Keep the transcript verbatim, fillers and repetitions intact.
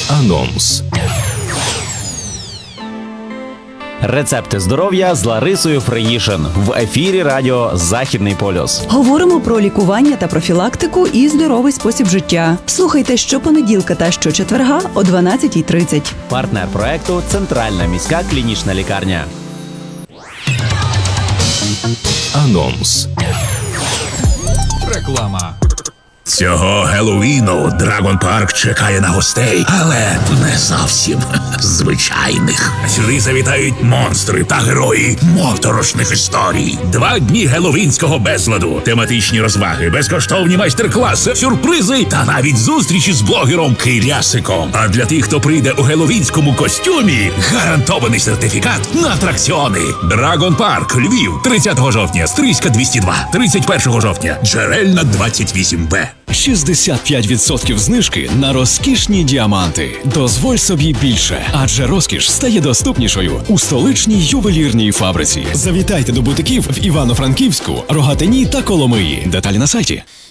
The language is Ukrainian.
Анонс. Рецепти здоров'я з Ларисою Фриїшин в ефірі радіо «Західний полюс». Говоримо про лікування та профілактику і здоровий спосіб життя. Слухайте щопонеділка та щочетверга о дванадцятій тридцять. Партнер проекту – Центральна міська клінічна лікарня. Анонс. Реклама. Цього Геловіну Драгон Парк чекає на гостей, але не зовсім звичайних. Сюди завітають монстри та герої моторошних історій. Два дні геловінського безладу, тематичні розваги, безкоштовні майстер-класи, сюрпризи та навіть зустрічі з блогером Килясиком. А для тих, хто прийде у геловінському костюмі, гарантований сертифікат на атракціони. Драгон Парк, Львів, тридцятого жовтня, Стрийська двісті два, тридцять першого жовтня, Джерельна двадцять вісім Б. шістдесят п'ять відсотків знижки на розкішні діаманти. Дозволь собі більше, адже розкіш стає доступнішою у столичній ювелірній фабриці. Завітайте до бутиків в Івано-Франківську, Рогатині та Коломиї. Деталі на сайті.